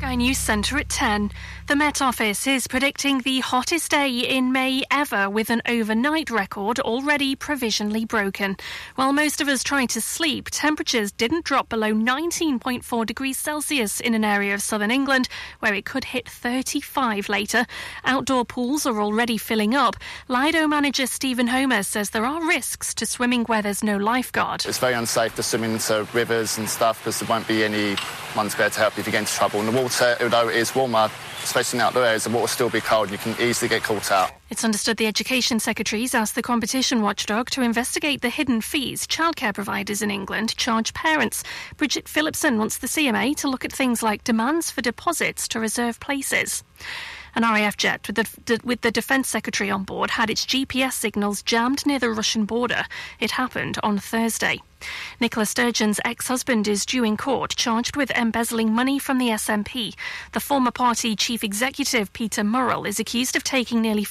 Sky News Centre at 10. The Met Office is predicting the hottest day in May ever, with an overnight record already provisionally broken. While most of us try to sleep, temperatures didn't drop below 19.4 degrees Celsius in an area of southern England, where it could hit 35 later. Outdoor pools are already filling up. Lido manager Stephen Homer says there are risks to swimming where there's no lifeguard. It's very unsafe to swim into rivers and stuff because there won't be anyone's there to help you if you get into trouble. And the water, although it is warmer, especially in outdoor areas, the water will still be cold and you can easily get caught out. It's understood the Education Secretary's asked the competition watchdog to investigate the hidden fees childcare providers in England charge parents. Bridget Phillipson wants the CMA to look at things like demands for deposits to reserve places. An RAF jet with the Defence Secretary on board had its GPS signals jammed near the Russian border. It happened on Thursday. Nicola Sturgeon's ex-husband is due in court, charged with embezzling money from the SNP. The former party chief executive, Peter Murrell, is accused of taking nearly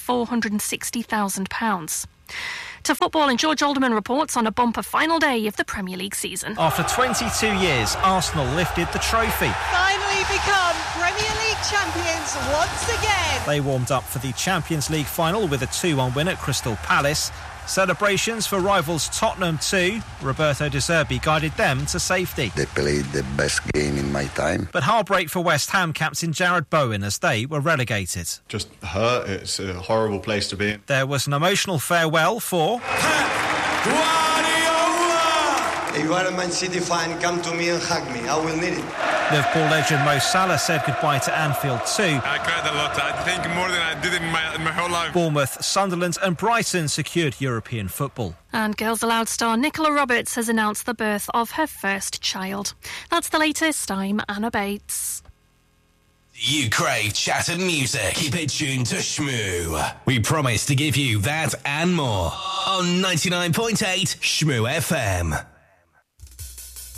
£460,000. To football, and George Alderman reports on a bumper final day of the Premier League season. After 22 years, Arsenal lifted the trophy. Finally become Premier League champions once again. They warmed up for the Champions League final with a 2-1 win at Crystal Palace. Celebrations for rivals Tottenham too. Roberto De Zerbi guided them to safety. They played the best game in my time. But heartbreak for West Ham captain Jarrod Bowen as they were relegated. Just hurt. It's a horrible place to be in. There was an emotional farewell for Pep Guardiola. If you are a Man City fan, come to me and hug me. I will need it. Liverpool legend Mo Salah said goodbye to Anfield too. I cried a lot. I think more than I did in my whole life. Bournemouth, Sunderland and Brighton secured European football. And Girls Aloud star Nicola Roberts has announced the birth of her first child. That's the latest. I'm Anna Bates. You crave chat and music. Keep it tuned to Shmoo. We promise to give you that and more on 99.8 Shmoo FM.